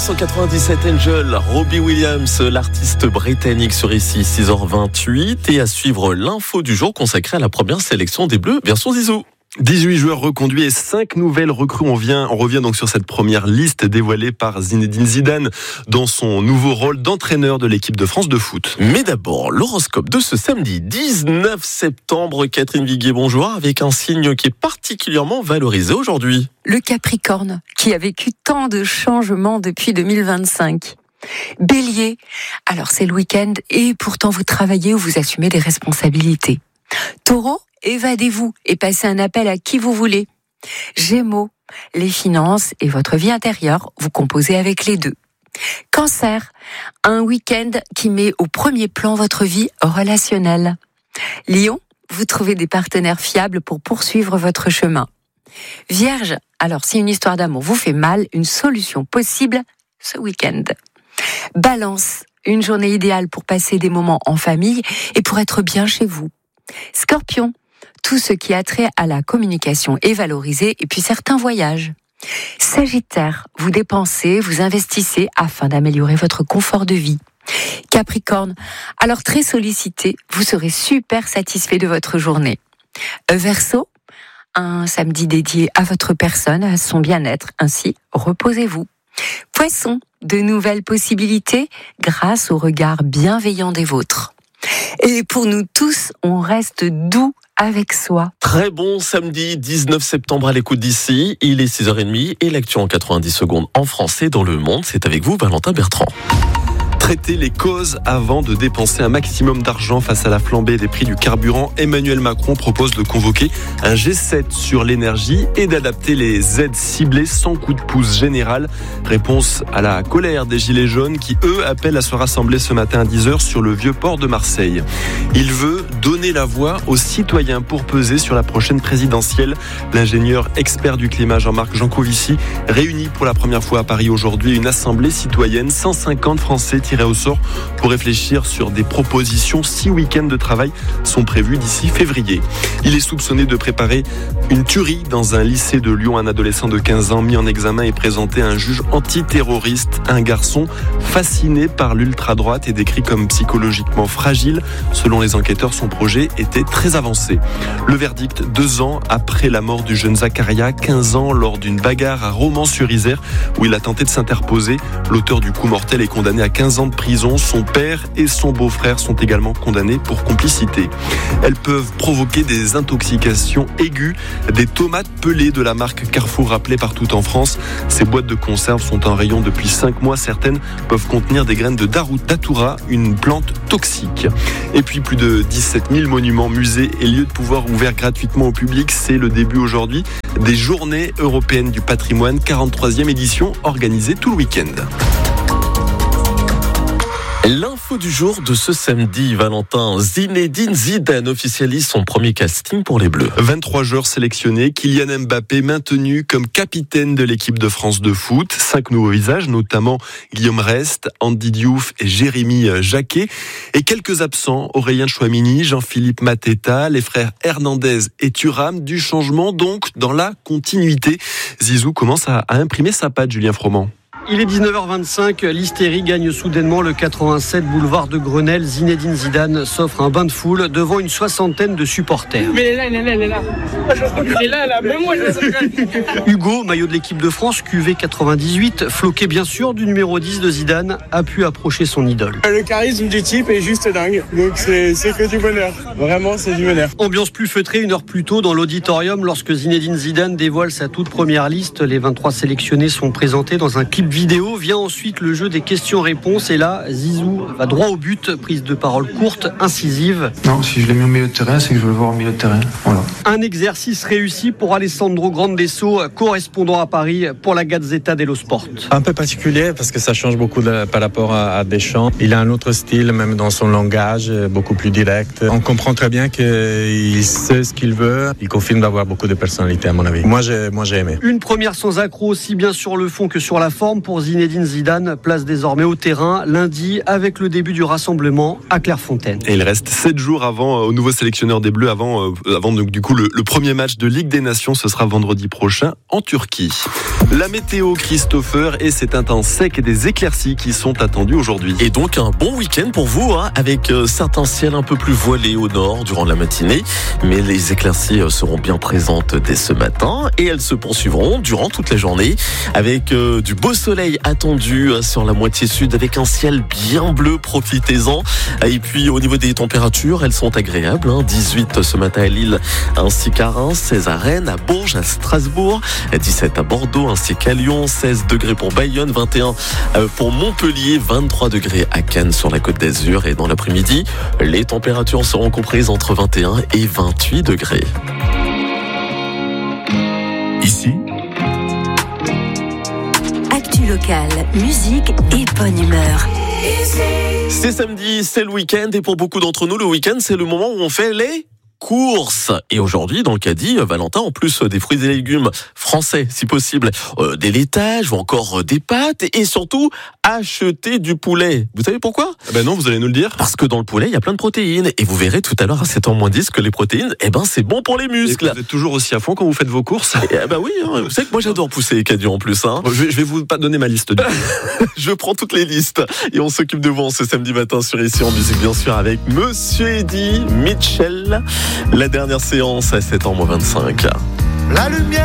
1997, Angel, Robbie Williams, l'artiste britannique sur ici, 6h28. Et à suivre l'info du jour consacrée à la première sélection des Bleus, version Zizou. 18 joueurs reconduits et 5 nouvelles recrues. On revient donc sur cette première liste dévoilée par Zinedine Zidane dans son nouveau rôle d'entraîneur de l'équipe de France de foot. Mais d'abord, l'horoscope de ce samedi 19 septembre. Catherine Viguier, bonjour, avec un signe qui est particulièrement valorisé aujourd'hui. Le Capricorne, qui a vécu tant de changements depuis 2025. Bélier, alors c'est le week-end et pourtant vous travaillez ou vous assumez des responsabilités. Taureau, évadez-vous et passez un appel à qui vous voulez. Gémeaux, les finances et votre vie intérieure, vous composez avec les deux. Cancer, un week-end qui met au premier plan votre vie relationnelle. Lion, vous trouvez des partenaires fiables pour poursuivre votre chemin. Vierge, alors si une histoire d'amour vous fait mal, une solution possible ce week-end. Balance, une journée idéale pour passer des moments en famille et pour être bien chez vous. Scorpion, tout ce qui a trait à la communication est valorisé et puis certains voyages. Sagittaire, vous dépensez, vous investissez afin d'améliorer votre confort de vie. Capricorne, alors très sollicité, vous serez super satisfait de votre journée. Verseau, un samedi dédié à votre personne, à son bien-être, ainsi reposez-vous. Poisson, de nouvelles possibilités grâce au regard bienveillant des vôtres. Et pour nous tous, on reste doux avec soi. Très bon samedi 19 septembre à l'écoute d'ici. Il est 6h30 et l'actu en 90 secondes en français dans le monde. C'est avec vous, Valentin Bertrand. Traiter les causes avant de dépenser un maximum d'argent face à la flambée des prix du carburant. Emmanuel Macron propose de convoquer un G7 sur l'énergie et d'adapter les aides ciblées sans coup de pouce général. Réponse à la colère des Gilets jaunes qui, eux, appellent à se rassembler ce matin à 10h sur le vieux port de Marseille. Il veut donner la voix aux citoyens pour peser sur la prochaine présidentielle. L'ingénieur expert du climat Jean-Marc Jancovici réunit pour la première fois à Paris aujourd'hui une assemblée citoyenne, 150 Français tirés au sort pour réfléchir sur des propositions. 6 week-ends de travail sont prévus d'ici février. Il est soupçonné de préparer une tuerie dans un lycée de Lyon. Un adolescent de 15 ans mis en examen et présenté à un juge antiterroriste. Un garçon fasciné par l'ultra-droite et décrit comme psychologiquement fragile. Selon les enquêteurs, son projet était très avancé. Le verdict 2 ans après la mort du jeune Zakaria, 15 ans, lors d'une bagarre à Romans-sur-Isère où il a tenté de s'interposer. L'auteur du coup mortel est condamné à 15 ans de prison. Son père et son beau-frère sont également condamnés pour complicité. Elles peuvent provoquer des intoxications aiguës. Des tomates pelées de la marque Carrefour rappelées partout en France. Ces boîtes de conserve sont en rayon depuis 5 mois. Certaines peuvent contenir des graines de datura, une plante toxique. Et puis plus de 17 000 monuments, musées et lieux de pouvoir ouverts gratuitement au public. C'est le début aujourd'hui des Journées européennes du patrimoine, 43e édition organisée tout le week-end. L'info du jour de ce samedi, Valentin. Zinedine Zidane officialise son premier casting pour les Bleus. 23 joueurs sélectionnés, Kylian Mbappé maintenu comme capitaine de l'équipe de France de foot. 5 nouveaux visages, notamment Guillaume Rest, Andy Diouf et Jérémy Jacquet. Et quelques absents, Aurélien Chouamini, Jean-Philippe Mateta, les frères Hernandez et Thuram. Du changement donc dans la continuité. Zizou commence à imprimer sa patte, Julien Froment. Il est 19h25, l'hystérie gagne soudainement le 87 boulevard de Grenelle. Zinedine Zidane s'offre un bain de foule devant une 60aine de supporters. Mais il est là, même moi je Hugo, maillot de l'équipe de France, QV 98, floqué bien sûr du numéro 10 de Zidane, a pu approcher son idole. Le charisme du type est juste dingue, donc c'est que du bonheur, vraiment c'est du bonheur. Ambiance plus feutrée 1 heure plus tôt dans l'auditorium lorsque Zinedine Zidane dévoile sa toute première liste. Les 23 sélectionnés sont présentés dans un clip vidéo. Vient ensuite le jeu des questions-réponses et là, Zizou va droit au but, prise de parole courte, incisive. Non, si je l'ai mis au milieu de terrain, c'est que je veux le voir au milieu de terrain. Voilà. Un exercice réussi pour Alessandro Grandesso, correspondant à Paris pour la Gazzetta dello Sport. Un peu particulier parce que ça change beaucoup par rapport à Deschamps. Il a un autre style, même dans son langage, beaucoup plus direct. On comprend très bien qu'il sait ce qu'il veut. Il confirme d'avoir beaucoup de personnalité, à mon avis. Moi, j'ai aimé. Une première sans accroc, aussi bien sur le fond que sur la forme, comme pour Zinedine Zidane, place désormais au terrain lundi avec le début du rassemblement à Clairefontaine. Et il reste 7 jours au nouveau sélectionneur des Bleus avant du coup le premier match de Ligue des Nations. Ce sera vendredi prochain en Turquie. La météo, Christopher, et c'est un temps sec et des éclaircies qui sont attendues aujourd'hui. Et donc un bon week-end pour vous, avec certains ciels un peu plus voilés au nord durant la matinée. Mais les éclaircies seront bien présentes dès ce matin et elles se poursuivront durant toute la journée avec du beau soleil attendu sur la moitié sud avec un ciel bien bleu, profitez-en. Et puis au niveau des températures, elles sont agréables, 18 ce matin à Lille ainsi qu'à Reims, 16 à Rennes, à Bourges, à Strasbourg, 17 à Bordeaux ainsi qu'à Lyon, 16 degrés pour Bayonne, 21 pour Montpellier, 23 degrés à Cannes sur la Côte d'Azur. Et dans l'après-midi, les températures seront comprises entre 21 et 28 degrés. Ici, actu locale, musique et bonne humeur. C'est samedi, c'est le week-end et pour beaucoup d'entre nous, le week-end, c'est le moment où on fait les courses. Et aujourd'hui, dans le caddie, Valentin, en plus des fruits et légumes français, si possible, des laitages ou encore des pâtes et surtout acheter du poulet. Vous savez pourquoi ? Ben non, vous allez nous le dire. Parce que dans le poulet, il y a plein de protéines et vous verrez tout à l'heure à 7h-10 que les protéines, c'est bon pour les muscles. Et vous êtes toujours aussi à fond quand vous faites vos courses ? Oui, vous savez que moi j'adore pousser les caddies en plus. Je vais vous pas donner ma liste. Je prends toutes les listes et on s'occupe de vous ce samedi matin sur Ici en musique, bien sûr, avec Monsieur Eddie Mitchell. La dernière séance à 7h-25. La lumière.